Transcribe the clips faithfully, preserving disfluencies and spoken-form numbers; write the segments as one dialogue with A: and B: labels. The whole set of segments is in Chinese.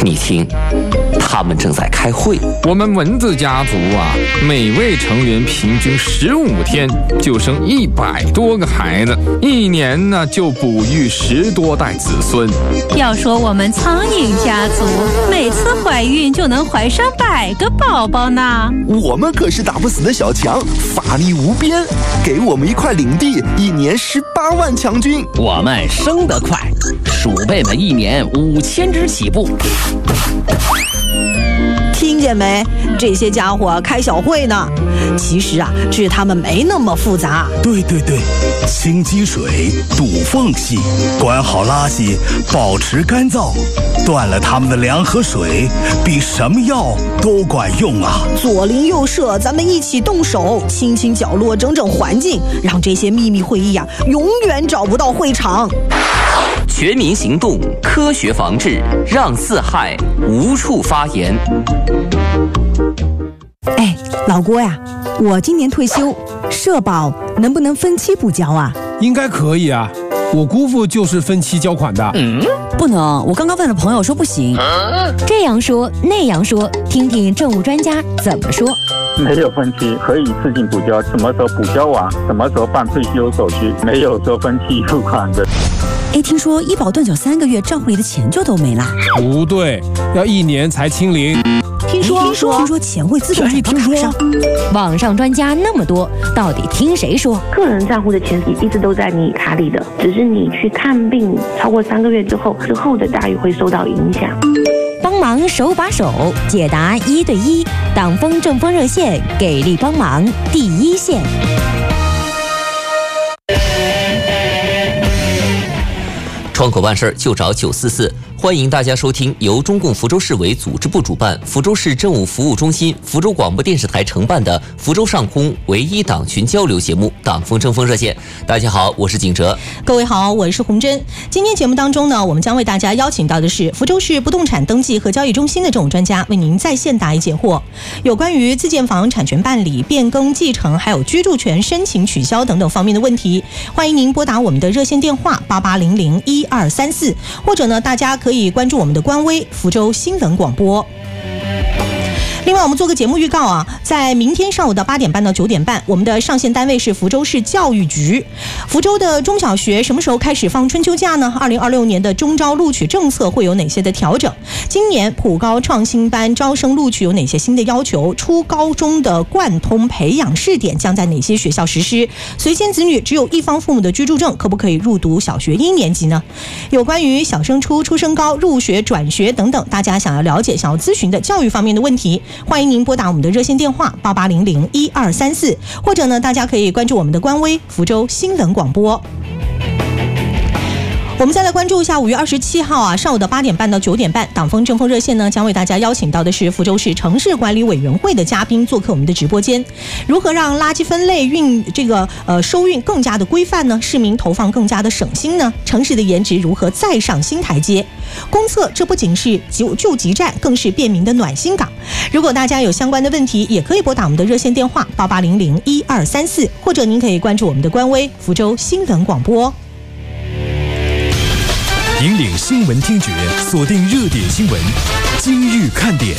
A: 你听，他们正在开会。
B: 我们蚊子家族啊，每位成员平均十五天就生一百多个孩子，一年呢就哺育十多代子孙。
C: 要说我们苍蝇家族，每次怀孕就能怀上百个宝宝呢。
D: 我们可是打不死的小强，法力无边，给我们一块领地，一年十八万强军。
E: 我们生得快，鼠辈们一年五千只起步。
F: 听见没？这些家伙开小会呢。其实啊，治他们没那么复杂。
G: 对对对，清积水，堵缝隙，管好垃圾，保持干燥，断了他们的粮和水，比什么药都管用啊！
F: 左邻右舍，咱们一起动手，清清角落，整整环境，让这些秘密会议啊，永远找不到会场。
A: 全民行动，科学防治，让四害无处发言。
H: 哎，老郭呀，我今年退休，社保能不能分期补交啊？
I: 应该可以啊，我姑父就是分期交款的。
J: 嗯，不能，我刚刚问了朋友说不行。
K: 啊、这样说那样说，听听政务专家怎么说。
L: 没有分期，可以自行补交，什么时候补交完，什么时候办退休手续，没有说分期付款的。
J: 哎，听说医保断缴三个月，账户里的钱就都没了。
I: 不对，要一年才清零。
F: 听说
J: 听说听说钱会自动转到卡上。
K: 网上专家那么多，到底听谁说？
M: 个人账户的钱一直都在你卡里的，只是你去看病超过三个月之后，之后的待遇会受到影响。
K: 帮忙手把手解答一对一，党风政风热线给力帮忙第一线。
A: 窗口办事就找九四四，欢迎大家收听由中共福州市委组织部主办、福州市政务服务中心、福州广播电视台承办的福州上空唯一党群交流节目《党风政风热线》。大家好，我是景哲。
N: 各位好，我是洪真。今天节目当中呢，我们将为大家邀请到的是福州市不动产登记和交易中心的政务专家，为您在线答疑解惑。有关于自建房产权办理、变更继承，还有居住权申请取消等等方面的问题，欢迎您拨打我们的热线电话八八零零一二三四，或者呢，大家可以关注我们的官微福州新闻广播。另外，我们做个节目预告啊，在明天上午的八点半到九点半，我们的上线单位是福州市教育局。福州的中小学什么时候开始放春秋假呢？二零二六年的中招录取政策会有哪些的调整？今年普高创新班招生录取有哪些新的要求？初高中的贯通培养试点将在哪些学校实施？随迁子女只有一方父母的居住证，可不可以入读小学一年级呢？有关于小升初、初升高、入学、转学等等，大家想要了解、想要咨询的教育方面的问题，欢迎您拨打我们的热线电话八八零零一二三四，或者呢，大家可以关注我们的官微福州新闻广播。我们再来关注一下五月二十七号啊，上午的八点半到九点半，党风政风热线呢将为大家邀请到的是福州市城市管理委员会的嘉宾做客我们的直播间。如何让垃圾分类运这个呃收运更加的规范呢？市民投放更加的省心呢？城市的颜值如何再上新台阶？公厕这不仅是救救急站，更是便民的暖心港。如果大家有相关的问题，也可以拨打我们的热线电话八八零零一二三四，或者您可以关注我们的官微福州新闻广播。
O: 引领新闻听觉，锁定热点新闻，今日看点。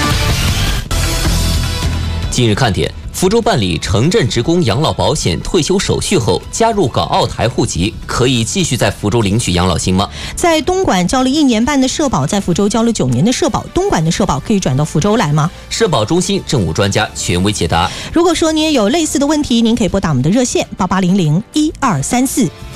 A: 今日看点：福州办理城镇职工养老保险退休手续后，加入港澳台户籍，可以继续在福州领取养老金吗？
N: 在东莞交了一年半的社保，在福州交了九年的社保，东莞的社保可以转到福州来吗？
A: 社保中心政务专家权威解答。
N: 如果说你也有类似的问题，您可以拨打我们的热线八八零零一二三四。